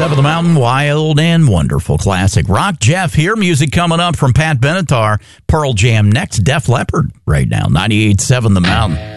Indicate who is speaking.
Speaker 1: 98.7 The Mountain, wild and wonderful classic rock. Jeff here. Music coming up from Pat Benatar. Pearl Jam next. Def Leppard right now. 98.7 The Mountain.